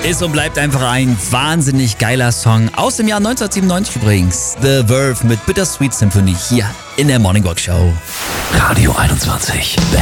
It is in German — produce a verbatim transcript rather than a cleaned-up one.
Ist und bleibt einfach ein wahnsinnig geiler Song. Aus dem Jahr neunzehnhundertsiebenundneunzig übrigens. The Verve mit Bittersweet Symphony hier in der Morning Walk Show. Radio einundzwanzig.